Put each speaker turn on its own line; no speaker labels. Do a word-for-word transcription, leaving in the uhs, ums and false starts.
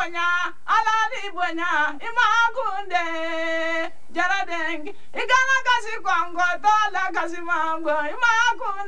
bonya alali bonya ima kunde jara dengi igana kasi kongo to la kasi mambo ima kunde